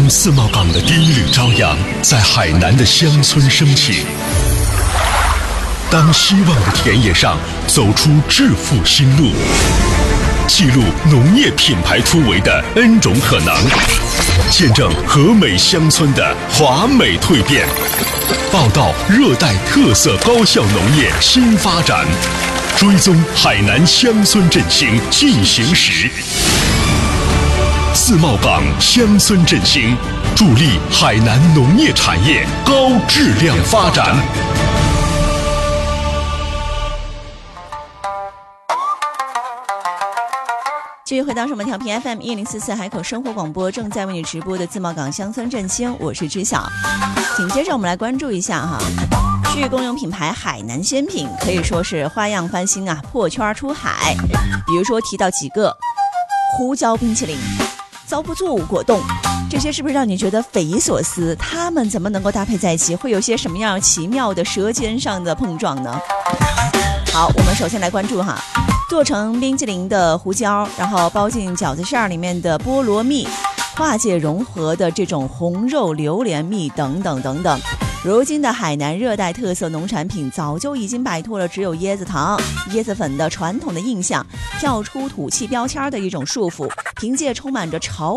当自贸港的第一缕朝阳在海南的乡村升起，当希望的田野上走出致富新路，记录农业品牌突围的 N 种可能，见证和美乡村的华美蜕变，报道热带特色高效农业新发展，追踪海南乡村振兴进行时。自贸港乡村振兴，助力海南农业产业高质量发展。 继续回到我们调频 FM1044海口生活广播，正在为你直播的自贸港乡村振兴，我是知晓。紧接着我们来关注一下哈，区域公用品牌海南鲜品可以说是花样翻新啊，破圈出海。比如说提到几个胡椒冰淇淋、遭不住果冻，这些是不是让你觉得匪夷所思？它们怎么能够搭配在一起？会有些什么样奇妙的舌尖上的碰撞呢？好，我们首先来关注哈，做成冰淇淋的胡椒，然后包进饺子馅里面的菠萝蜜，跨界融合的这种红肉榴莲蜜等等等等。如今的海南热带特色农产品早就已经摆脱了只有椰子糖、椰子粉的传统的印象，跳出土气标签的一种束缚，凭借充满着潮